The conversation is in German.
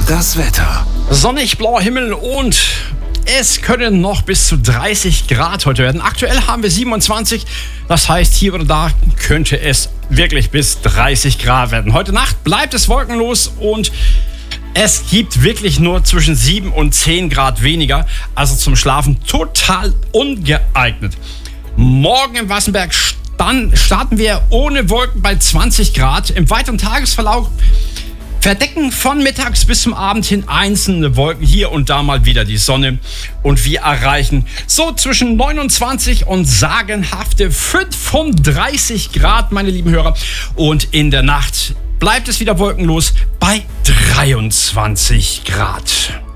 Das Wetter. Sonnig, blauer Himmel und es können noch bis zu 30 Grad heute werden. Aktuell haben wir 27, das heißt, hier oder da könnte es wirklich bis 30 Grad werden. Heute Nacht bleibt es wolkenlos und es gibt wirklich nur zwischen 7 und 10 Grad weniger, also zum Schlafen total ungeeignet. Morgen im Wassenberg starten wir ohne Wolken bei 20 Grad. Im weiteren Tagesverlauf verdecken von mittags bis zum Abend hin einzelne Wolken, hier und da mal wieder die Sonne. Und wir erreichen so zwischen 29 und sagenhafte 35 Grad, meine lieben Hörer. Und in der Nacht bleibt es wieder wolkenlos bei 23 Grad.